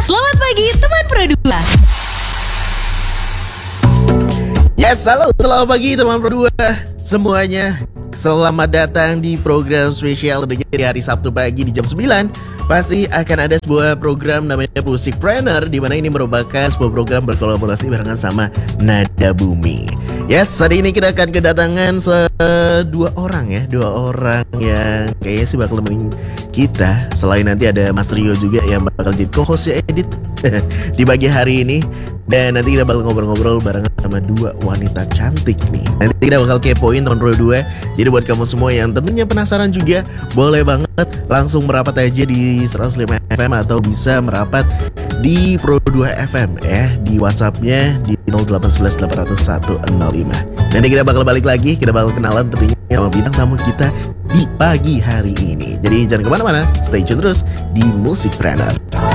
Selamat pagi teman Pro 2. Yes, halo, selamat pagi teman Pro 2 semuanya. Selamat datang di program spesial tentunya di hari Sabtu pagi di jam 9. Pasti akan ada sebuah program namanya Musikpreneur, di mana ini merupakan sebuah program berkolaborasi barengan sama Nada Bumi. Yes, hari ini kita akan kedatangan dua orang yang kayaknya sih bakal nemenin kita. Selain nanti ada Mas Rio juga yang bakal jadi co-host ya, Edit di pagi hari ini. Dan nanti kita bakal ngobrol-ngobrol barengan sama dua wanita cantik nih. Nanti kita bakal kepoin teman Pro 2. Jadi buat kamu semua yang tentunya penasaran juga, boleh banget langsung merapat aja di 105 FM atau bisa merapat di Pro 2 FM ya, di WhatsApp-nya di 0811 800 105. Nanti kita bakal balik lagi, kita bakal kenalan tentunya sama bintang tamu kita di pagi hari ini. Jadi jangan kemana-mana, stay tune terus di Musikpreneur.